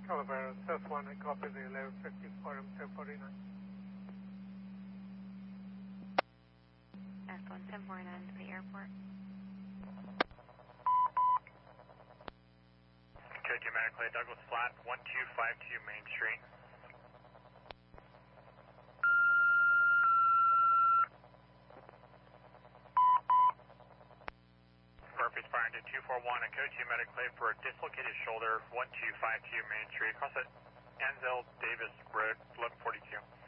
Calaveras, South 1, I copy the 1154 M1049. S1 1049 to the airport. Coach Medically, Douglas Flat, 1252 Main Street. Murphy's firing to 241 and Coach Medically for a dislocated shoulder, 1252 Main Street, across the Ansel Davis Road, 1142.